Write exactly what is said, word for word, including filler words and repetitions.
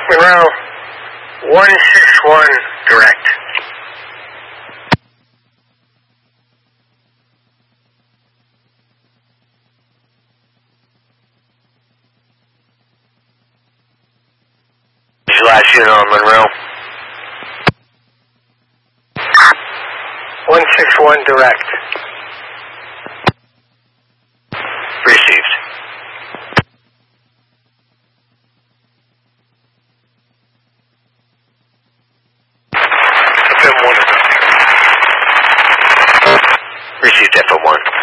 Monroe, one six one, direct. Your last unit on Monroe. one six one, direct. Received. F M one. Received F M one.